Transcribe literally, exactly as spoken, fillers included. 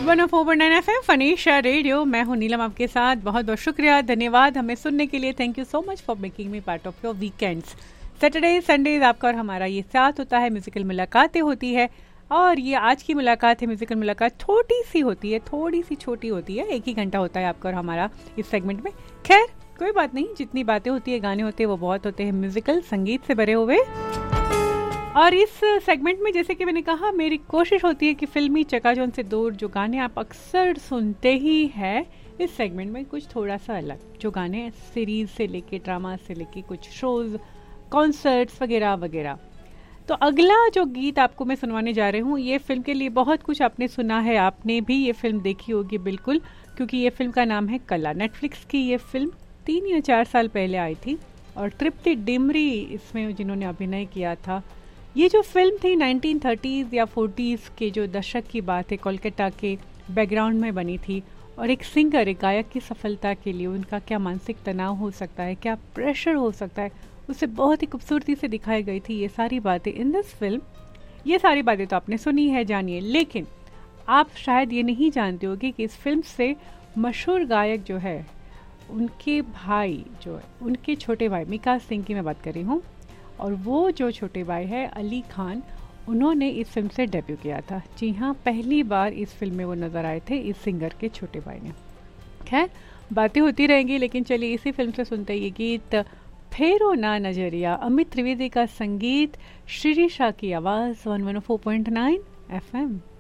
One O four point nine F M फनीशा radio. मैं हूँ नीलम आपके साथ। बहुत बहुत शुक्रिया, धन्यवाद हमें सुनने के लिए। Thank you so much for making me part of your weekends. Saturday Sundays आपका और हमारा ये साथ होता है, म्यूजिकल मुलाकातें होती है। और ये आज की मुलाकात है, म्यूजिकल मुलाकात छोटी सी होती है, थोड़ी सी छोटी होती है। एक ही घंटा होता है आपका और हमारा इस सेगमेंट में। खैर कोई बात नहीं, जितनी बातें होती है, गाने होते हैं, वो बहुत होते हैं म्यूजिकल, संगीत से भरे हुए। और इस सेगमेंट में जैसे कि मैंने कहा, मेरी कोशिश होती है कि फिल्मी चकाचौंध से दूर जो गाने आप अक्सर सुनते ही हैं, इस सेगमेंट में कुछ थोड़ा सा अलग, जो गाने सीरीज से लेके, ड्रामा से लेके, कुछ शोज, कॉन्सर्ट्स वगैरह वगैरह। तो अगला जो गीत आपको मैं सुनवाने जा रही हूँ, ये फिल्म के लिए बहुत कुछ आपने सुना है, आपने भी ये फिल्म देखी होगी बिल्कुल, क्योंकि ये फिल्म का नाम है कला। नेटफ्लिक्स की ये फिल्म तीन या चार साल पहले आई थी और तृप्ति डिमरी इसमें जिन्होंने अभिनय किया था। ये जो फिल्म थी नाइनटीन थर्टीज़ या फोर्टीज़ के जो दशक की बात है, कोलकाता के बैकग्राउंड में बनी थी। और एक सिंगर, एक गायक की सफलता के लिए उनका क्या मानसिक तनाव हो सकता है, क्या प्रेशर हो सकता है, उसे बहुत ही खूबसूरती से दिखाई गई थी ये सारी बातें इन दिस फिल्म। ये सारी बातें तो आपने सुनी है, जानिए। लेकिन आप शायद ये नहीं जानते होगे कि इस फिल्म से मशहूर गायक जो है, उनके भाई जो है, उनके छोटे भाई मिका सिंह की मैं बात कर रही हूँ। और वो जो छोटे भाई है अली खान, उन्होंने इस फिल्म से डेब्यू किया था। जी हाँ, पहली बार इस फिल्म में वो नज़र आए थे, इस सिंगर के छोटे भाई ने। खैर बातें होती रहेंगी, लेकिन चलिए इसी फिल्म से सुनते ये गीत, फेरो ना नजरिया, अमित त्रिवेदी का संगीत, शिरीषा की आवाज़, one one four point nine F M.